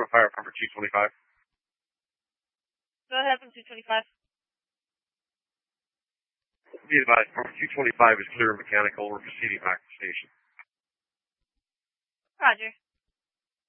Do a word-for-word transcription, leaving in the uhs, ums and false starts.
on fire from two twenty-five. Go ahead from two twenty-five. Be advised, from two twenty-five is clear and mechanical. We're proceeding back to the station. Roger.